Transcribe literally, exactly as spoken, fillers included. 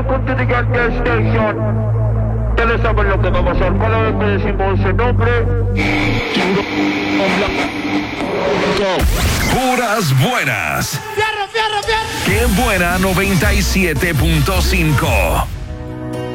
welcome to the Gas Station. Ustedes saben lo que va a pasar. Cada vez que decimos ese nombre, puras buenas. ¡Fierro, fierro, fierro! ¡Qué buena! noventa y siete punto cinco.